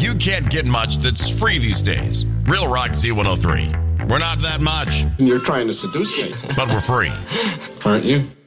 You can't get much that's free these days. Real Rock Z103. We're not that much. You're trying to seduce me. But we're free. Aren't you?